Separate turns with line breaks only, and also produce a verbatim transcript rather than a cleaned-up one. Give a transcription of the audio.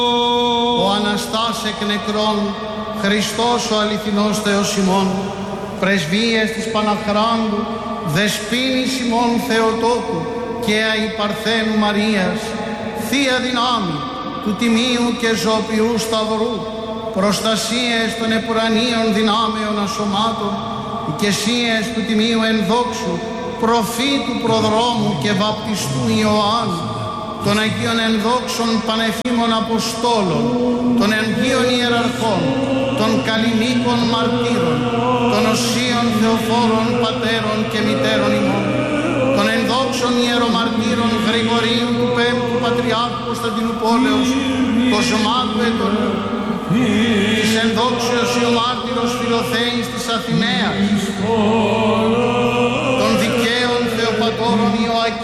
Ο Αναστάς εκ νεκρών, Χριστός ο αληθινός Θεός ημών, πρεσβείες της Παναχράντου, δεσποίνης ημών Θεοτόκου και αι Παρθένου Μαρίας, θεία δυνάμει του τιμίου και ζωοποιού σταυρού, προστασίες των επουρανίων δυνάμεων ασωμάτων, οικεσίες του τιμίου ενδόξου, προφήτου προδρόμου και βαπτιστού Ιωάννου, των Αγίων ενδόξων πανεφήμων Αποστόλων, των Αγίων Ιεραρχών, των Καλλινίκων Μαρτύρων, των Οσίων Θεοφόρων Πατέρων και Μητέρων ημών, των ενδόξων Ιερομαρτύρων Γρηγορίου του Πέμπτου Πατριάρχου Κωνσταντινουπόλεως, Κοσμάτου Ετωλού, της ενδόξεως Ιωμάρτυρος Φιλοθέης της Αθηναίας,